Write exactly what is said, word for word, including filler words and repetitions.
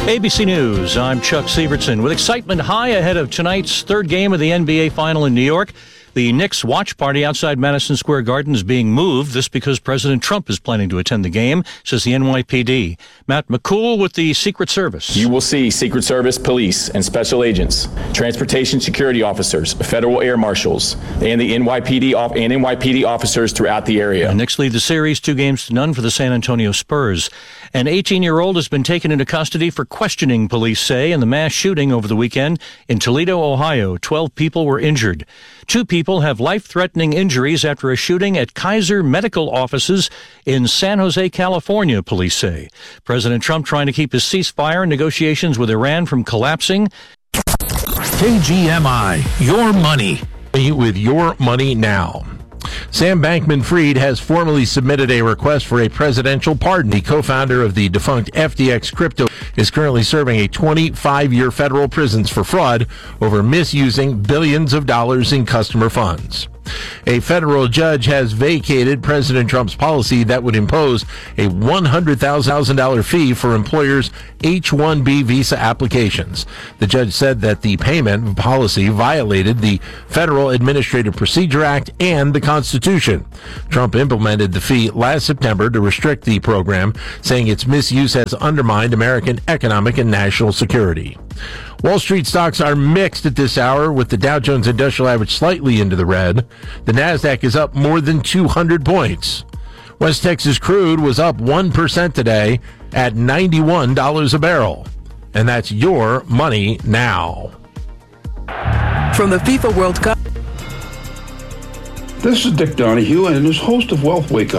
A B C News, I'm Chuck Sievertson. With excitement high ahead of tonight's third game of the N B A Final in New York, the Knicks watch party outside Madison Square Garden is being moved. This because President Trump is planning to attend the game, says the N Y P D. Matt McCool with the Secret Service. You will see Secret Service, police, and special agents, transportation security officers, federal air marshals, and the N Y P D off- and N Y P D officers throughout the area. The Knicks lead the series two games to none for the San Antonio Spurs. An eighteen-year-old has been taken into custody for questioning, police say, in the mass shooting over the weekend in Toledo, Ohio. Twelve people were injured. Two people have life-threatening injuries after a shooting at Kaiser Medical offices in San Jose, California, police say. President Trump trying to keep his ceasefire negotiations with Iran from collapsing. K G M I, your money. With your money now. Sam Bankman-Fried has formally submitted a request for a presidential pardon. The co-founder of the defunct F T X Crypto is currently serving a twenty-five-year federal prison for fraud over misusing billions of dollars in customer funds. A federal judge has vacated President Trump's policy that would impose a one hundred thousand dollars fee for employers' H one B visa applications. The judge said that the payment policy violated the Federal Administrative Procedure Act and the Constitution. Trump implemented the fee last September to restrict the program, saying its misuse has undermined American economic and national security. Wall Street stocks are mixed at this hour, with the Dow Jones Industrial Average slightly into the red. The Nasdaq is up more than two hundred points. West Texas crude was up one percent today at ninety-one dollars a barrel. And that's your money now. From the FIFA World Cup. This is Dick Donahue, and as host of Wealth Wake Up.